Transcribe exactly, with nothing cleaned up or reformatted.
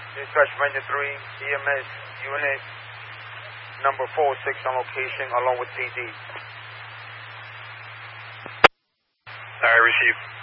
Dispatch Ranger three, E M S unit number four six on location along with P D. Alright, receive.